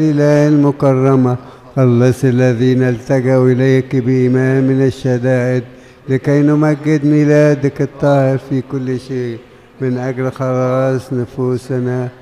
الإله المكرمة، خلص الذين التجأوا إليك بإيمان من الشدائد، لكي نمجد ميلادك الطاهر في كل شيء من أجل خلاص نفوسنا.